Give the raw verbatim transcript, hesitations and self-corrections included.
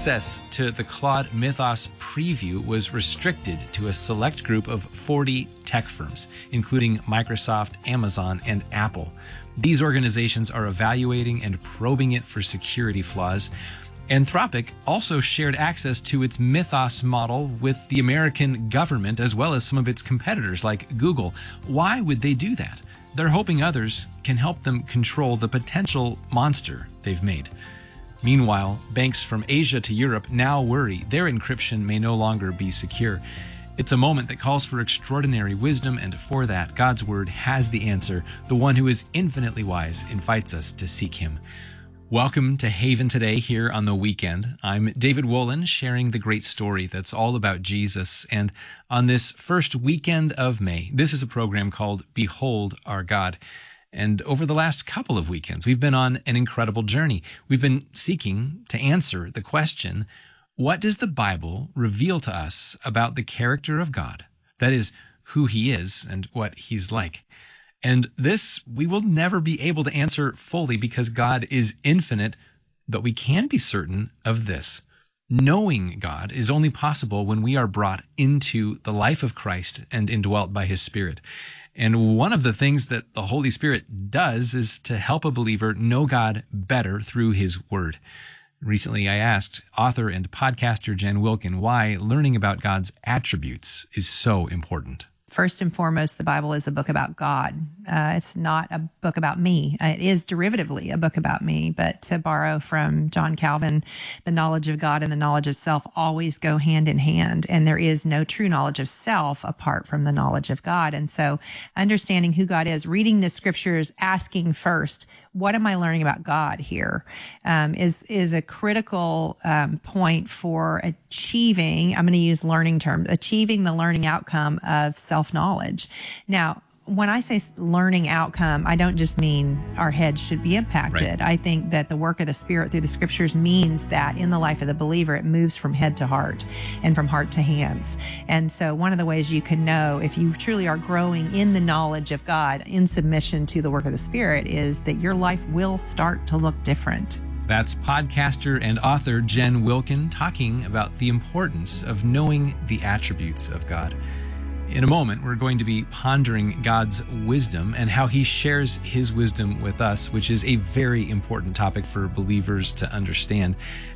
Access to the Claude Mythos preview was restricted to a select group of forty tech firms, including Microsoft, Amazon, and Apple. These organizations are evaluating and probing it for security flaws. Anthropic also shared access to its Mythos model with the American government, as well as some of its competitors like Google. Why would they do that? They're hoping others can help them control the potential monster they've made. Meanwhile, banks from Asia to Europe now worry their encryption may no longer be secure. It's a moment that calls for extraordinary wisdom, and for that, God's Word has the answer. The one who is infinitely wise invites us to seek Him. Welcome to Haven Today here on the weekend. I'm David Wolin, sharing the great story that's all about Jesus. And on this first weekend of May, this is a program called Behold Our God. And over the last couple of weekends, we've been on an incredible journey. We've been seeking to answer the question, what does the Bible reveal to us about the character of God? That is, who He is and what He's like. And this we will never be able to answer fully because God is infinite, but we can be certain of this. Knowing God is only possible when we are brought into the life of Christ and indwelt by His Spirit. And one of the things that the Holy Spirit does is to help a believer know God better through His Word. Recently, I asked author and podcaster Jen Wilkin why learning about God's attributes is so important. First and foremost, the Bible is a book about God. Uh, it's not a book about me. It is derivatively a book about me, but to borrow from John Calvin, the knowledge of God and the knowledge of self always go hand in hand, and there is no true knowledge of self apart from the knowledge of God. And so understanding who God is, reading the scriptures, asking first, what am I learning about God here, um, is is a critical um, point for achieving, I'm going to use learning terms, achieving the learning outcome of self-knowledge. Now, when I say learning outcome, I don't just mean our heads should be impacted. Right. I think that the work of the Spirit through the scriptures means that in the life of the believer, it moves from head to heart and from heart to hands. And so one of the ways you can know if you truly are growing in the knowledge of God in submission to the work of the Spirit is that your life will start to look different. That's podcaster and author Jen Wilkin talking about the importance of knowing the attributes of God. In a moment, we're going to be pondering God's wisdom and how He shares His wisdom with us, which is a very important topic for believers to understand.